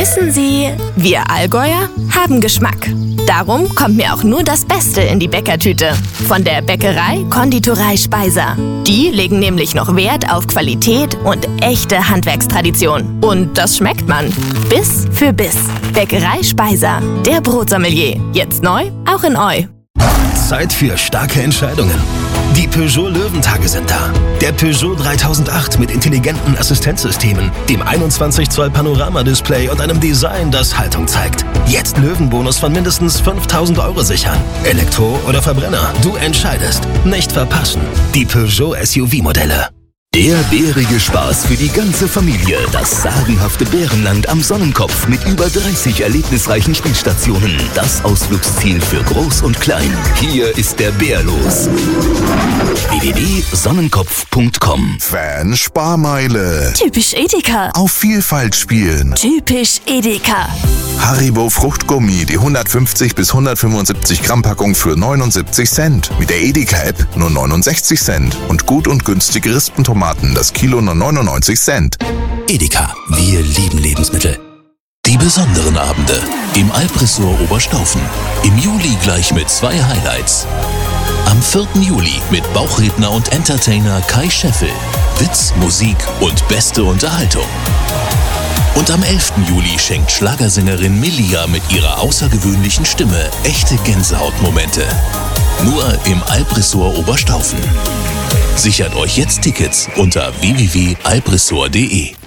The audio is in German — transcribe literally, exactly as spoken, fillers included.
Wissen Sie, wir Allgäuer haben Geschmack. Darum kommt mir auch nur das Beste in die Bäckertüte. Von der Bäckerei Konditorei Speiser. Die legen nämlich noch Wert auf Qualität und echte Handwerkstradition. Und das schmeckt man. Biss für Biss. Bäckerei Speiser. Der Brotsommelier. Jetzt neu, auch in Eu. Zeit für starke Entscheidungen. Die Peugeot Löwentage sind da. Der Peugeot dreitausendacht mit intelligenten Assistenzsystemen, dem einundzwanzig Zoll Panoramadisplay und einem Design, das Haltung zeigt. Jetzt Löwenbonus von mindestens fünftausend Euro sichern. Elektro oder Verbrenner, du entscheidest. Nicht verpassen. Die Peugeot S U V-Modelle. Der bärige Spaß für die ganze Familie. Das sagenhafte Bärenland am Sonnenkopf mit über dreißig erlebnisreichen Spielstationen. Das Ausflugsziel für Groß und Klein. Hier ist der Bär los. w w w punkt sonnenkopf punkt com. Fan-Sparmeile. Typisch Edeka. Auf Vielfalt spielen. Typisch Edeka. Haribo Fruchtgummi, die hundertfünfzig bis hundertfünfundsiebzig Gramm Packung für neunundsiebzig Cent. Mit der Edeka-App nur neunundsechzig Cent. Und gut und günstige Rispentomaten, das Kilo nur neunundneunzig Cent. Edeka, wir lieben Lebensmittel. Die besonderen Abende im Alpressort Oberstaufen. Im Juli gleich mit zwei Highlights. Am vierten Juli mit Bauchredner und Entertainer Kai Scheffel. Witz, Musik und beste Unterhaltung. Und am elften Juli schenkt Schlagersängerin Melia mit ihrer außergewöhnlichen Stimme echte Gänsehautmomente. Nur im Alpressort Oberstaufen. Sichert euch jetzt Tickets unter w w w punkt alpressort punkt de.